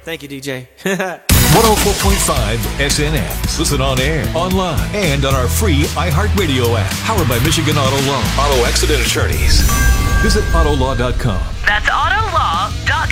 Thank you, DJ. 104.5 SNX. Listen on air, online, and on our free iHeartRadio app. Powered by Michigan Auto Law. Auto Accident Attorneys. Visit Autolaw.com. That's Autolaw.com.